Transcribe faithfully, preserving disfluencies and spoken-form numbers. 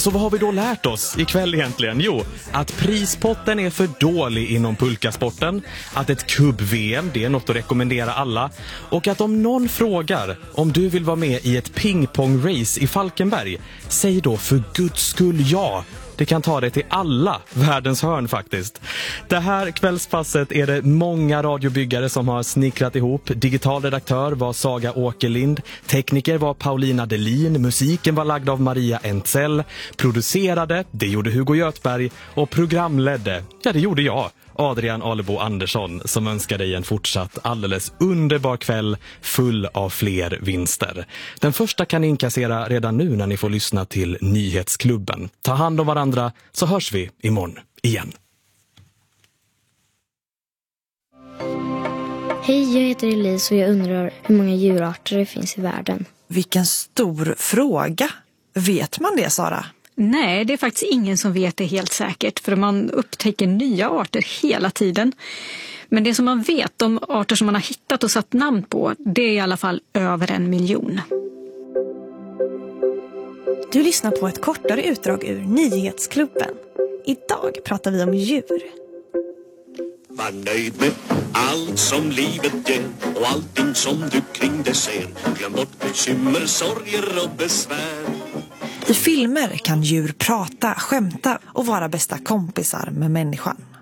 Så vad har vi då lärt oss ikväll egentligen? Jo, att prispotten är för dålig inom pulkasporten, att ett kubb-V M, det är något att rekommendera alla, och att om någon frågar om du vill vara med i ett pingpong-race i Falkenberg, säg då för guds skull ja. Det kan ta dig till alla världens hörn faktiskt. Det här kvällspasset är det många radiobyggare som har snickrat ihop. Digital redaktör var Saga Åkerlind, tekniker var Paulina Delin, musiken var lagd av Maria Entzell, producerade, det gjorde Hugo Göthberg, och programledde, ja det gjorde jag, Adrian Alebo Andersson, som önskar dig en fortsatt alldeles underbar kväll full av fler vinster. Den första kan ni inkassera redan nu när ni får lyssna till Nyhetsklubben. Ta hand om varandra så hörs vi imorgon igen. Hej, jag heter Elise och jag undrar hur många djurarter det finns i världen. Vilken stor fråga. Vet man det, Sara? Nej, det är faktiskt ingen som vet det helt säkert, för man upptäcker nya arter hela tiden. Men det som man vet, de arter som man har hittat och satt namn på, det är i alla fall över en miljon. Du lyssnar på ett kortare utdrag ur Nyhetsklubben. Idag pratar vi om djur. Var nöjd med allt som livet ger och allting som du kring det ser. Glöm bort bekymmer, sorger och besvär. I filmer kan djur prata, skämta och vara bästa kompisar med människan.